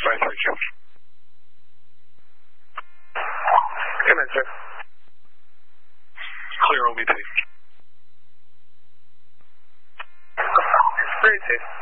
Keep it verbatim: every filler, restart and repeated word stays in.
five three two. Come in, sir. Clear O B P. Great, safe.